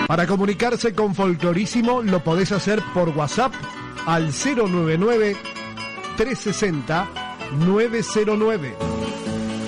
Para comunicarse con Folclorísimo lo podés hacer por WhatsApp al 099 360 909.